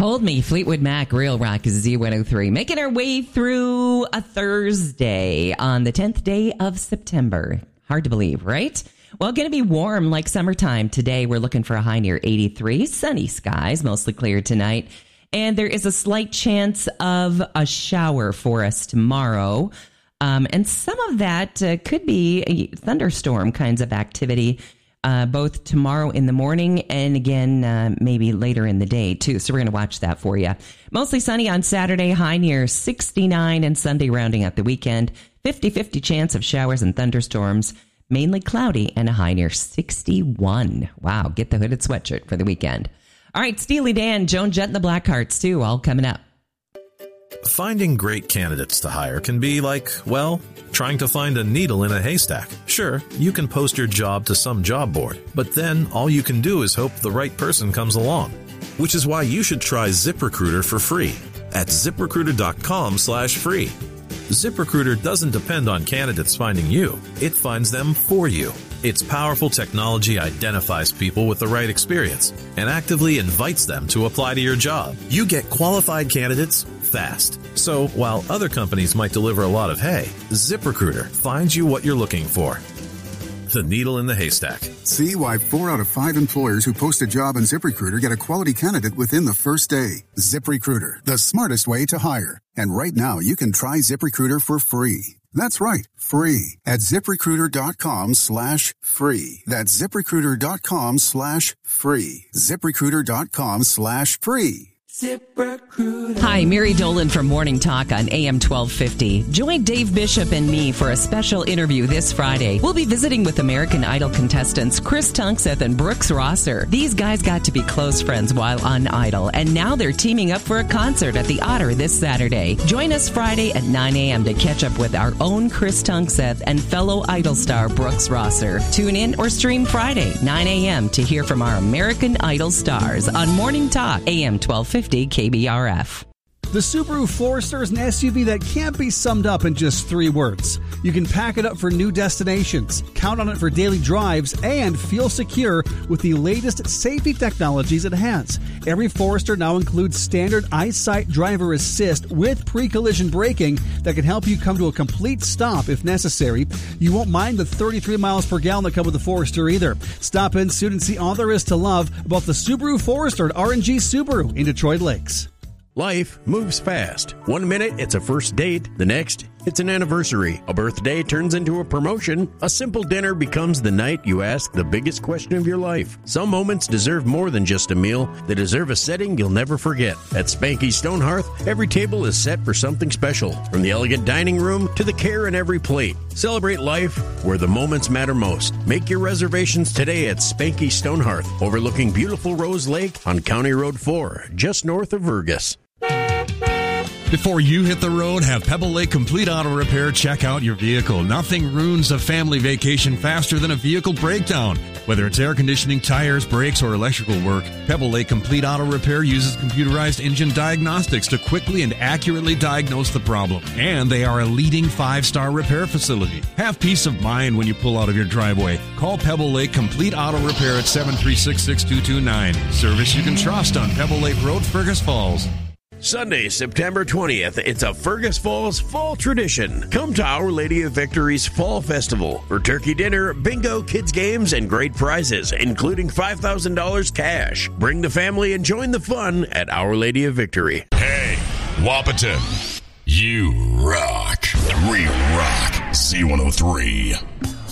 Hold Me, Fleetwood Mac, Real Rock Z103. Making our way through a Thursday on the 10th day of September. Hard to believe, right? Well, going to be warm like summertime. Today, we're looking for a high near 83. Sunny skies, mostly clear tonight. And there is a slight chance of a shower for us tomorrow. And some of that could be a thunderstorm kinds of activity. Both tomorrow in the morning and again, maybe later in the day, too. So we're going to watch that for you. Mostly sunny on Saturday, high near 69, and Sunday rounding out the weekend. 50-50 chance of showers and thunderstorms. Mainly cloudy and a high near 61. Wow, get the hooded sweatshirt for the weekend. All right, Steely Dan, Joan Jett and the Blackhearts, too, all coming up. Finding great candidates to hire can be like, well, trying to find a needle in a haystack. Sure, you can post your job to some job board, but then all you can do is hope the right person comes along. Which is why you should try ZipRecruiter for free at ZipRecruiter.com/free. ZipRecruiter doesn't depend on candidates finding you. It finds them for you. Its powerful technology identifies people with the right experience and actively invites them to apply to your job. You get qualified candidates fast. So while other companies might deliver a lot of hay, ZipRecruiter finds you what you're looking for. The needle in the haystack. See why 4 out of 5 employers who post a job on ZipRecruiter get a quality candidate within the first day. ZipRecruiter, the smartest way to hire. And right now, you can try ZipRecruiter for free. That's right, free at ZipRecruiter.com/free. That's ZipRecruiter.com/free. ZipRecruiter.com/free. ZipRecruiter. Hi, Mary Dolan from Morning Talk on AM 1250. Join Dave Bishop and me for a special interview this Friday. We'll be visiting with American Idol contestants Chris Tunkseth and Brooks Rosser. These guys got to be close friends while on Idol, and now they're teaming up for a concert at the Otter this Saturday. Join us Friday at 9 a.m. to catch up with our own Chris Tunkseth and fellow Idol star Brooks Rosser. Tune in or stream Friday, 9 a.m. to hear from our American Idol stars on Morning Talk, AM 1250. KBRF. The Subaru Forester is an SUV that can't be summed up in just 3 words. You can pack it up for new destinations, count on it for daily drives, and feel secure with the latest safety technologies it has. Every Forester now includes standard EyeSight driver assist with pre-collision braking that can help you come to a complete stop if necessary. You won't mind the 33 miles per gallon that come with the Forester either. Stop in soon and see all there is to love about the Subaru Forester at R&G Subaru in Detroit Lakes. Life moves fast. 1 minute, it's a first date. The next, it's an anniversary. A birthday turns into a promotion. A simple dinner becomes the night you ask the biggest question of your life. Some moments deserve more than just a meal. They deserve a setting you'll never forget. At Spanky Stone Hearth, every table is set for something special. From the elegant dining room to the care in every plate. Celebrate life where the moments matter most. Make your reservations today at Spanky Stone Hearth, overlooking beautiful Rose Lake on County Road 4, just north of Vergas. Before you hit the road, have Pebble Lake Complete Auto Repair check out your vehicle. Nothing ruins a family vacation faster than a vehicle breakdown. Whether it's air conditioning, tires, brakes, or electrical work, Pebble Lake Complete Auto Repair uses computerized engine diagnostics to quickly and accurately diagnose the problem. And they are a leading 5-star repair facility. Have peace of mind when you pull out of your driveway. Call Pebble Lake Complete Auto Repair at 736-6229. Service you can trust on Pebble Lake Road, Fergus Falls. Sunday, September 20th, it's a Fergus Falls fall tradition. Come to Our Lady of Victory's Fall Festival for turkey dinner, bingo, kids games, and great prizes, including $5,000 cash. Bring the family and join the fun at Our Lady of Victory. Hey, Wahpeton, you rock. We rock Z103.